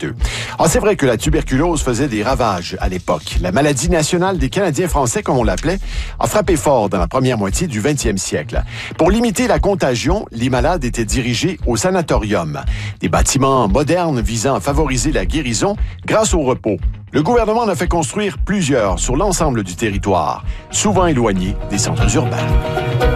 2022. Alors, c'est vrai que la tuberculose faisait des ravages à l'époque. La maladie nationale des Canadiens français, comme on l'appelait, a frappé fort dans la première moitié du 20e siècle. Pour limiter la contagion, les malades étaient dirigés au sanatorium, des bâtiments modernes visant à favoriser la guérison grâce au repos. Le gouvernement en a fait construire plusieurs sur l'ensemble du territoire, souvent éloignés des centres urbains.